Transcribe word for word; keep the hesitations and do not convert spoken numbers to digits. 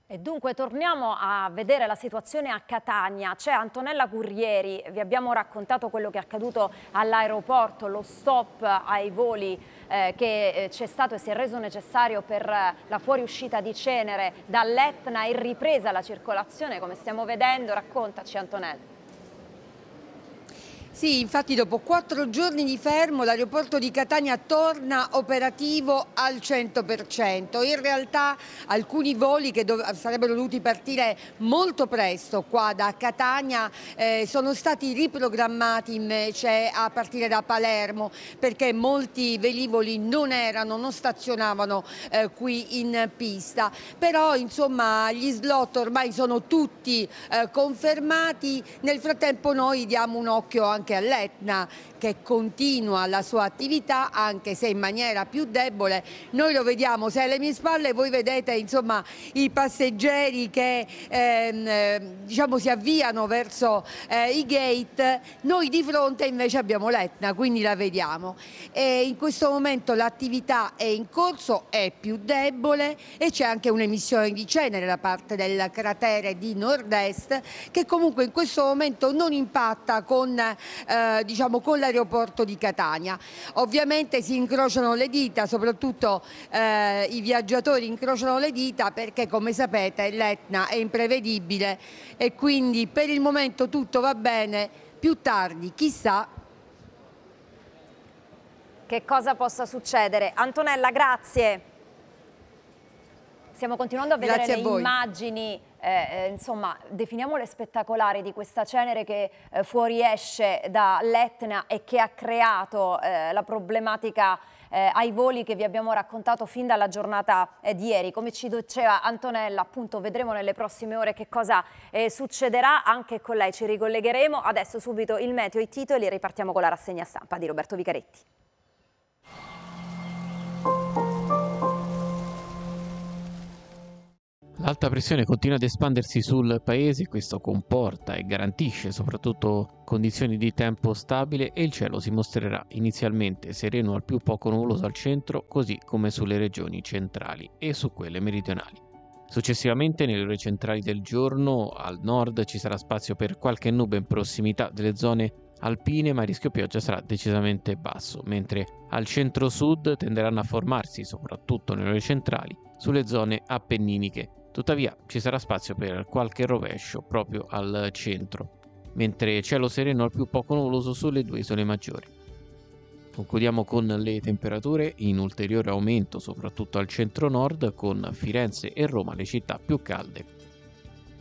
E dunque torniamo a vedere la situazione a Catania. C'è Antonella Currieri, vi abbiamo raccontato quello che è accaduto all'aeroporto, lo stop ai voli eh, che eh, c'è stato e si è reso necessario per eh, la fuoriuscita di Cenere dall'Etna e ripresa la circolazione, come stiamo vedendo. Raccontaci, Antonella. Sì, infatti dopo quattro giorni di fermo l'aeroporto di Catania torna operativo al cento per cento. In realtà alcuni voli che dov- sarebbero dovuti partire molto presto qua da Catania eh, sono stati riprogrammati invece a partire da Palermo, perché molti velivoli non erano, non stazionavano eh, qui in pista. Però insomma gli slot ormai sono tutti eh, confermati. Nel frattempo noi diamo un occhio anche all'Etna, che continua la sua attività anche se in maniera più debole. Noi lo vediamo, se alle mie spalle voi vedete insomma i passeggeri che ehm, eh, diciamo si avviano verso eh, i gate, noi di fronte invece abbiamo l'Etna, quindi la vediamo. E in questo momento l'attività è in corso, è più debole e c'è anche un'emissione di cenere da parte del cratere di nord-est, che comunque in questo momento non impatta con Eh, diciamo con l'aeroporto di Catania. Ovviamente si incrociano le dita, soprattutto eh, i viaggiatori incrociano le dita, perché come sapete l'Etna è imprevedibile e quindi per il momento tutto va bene. Più tardi chissà Che cosa possa succedere. Antonella, grazie. Stiamo continuando a vedere grazie le a voi. immagini, eh, eh, insomma, definiamole spettacolari, di questa cenere che eh, fuoriesce dall'Etna e che ha creato eh, la problematica eh, ai voli che vi abbiamo raccontato fin dalla giornata eh, di ieri. Come ci diceva Antonella, appunto, vedremo nelle prossime ore che cosa eh, succederà. Anche con lei ci ricollegheremo. Adesso subito il meteo, i titoli e ripartiamo con la rassegna stampa di Roberto Vicaretti. L'alta pressione continua ad espandersi sul paese, questo comporta e garantisce soprattutto condizioni di tempo stabile e il cielo si mostrerà inizialmente sereno al più poco nuvoloso al centro, così come sulle regioni centrali e su quelle meridionali. Successivamente, nelle ore centrali del giorno, al nord ci sarà spazio per qualche nube in prossimità delle zone alpine, ma il rischio pioggia sarà decisamente basso, mentre al centro-sud tenderanno a formarsi, soprattutto nelle ore centrali, sulle zone appenniniche. Tuttavia ci sarà spazio per qualche rovescio proprio al centro, mentre cielo sereno al più poco nuvoloso sulle due isole maggiori. Concludiamo con le temperature in ulteriore aumento soprattutto al centro-nord, con Firenze e Roma le città più calde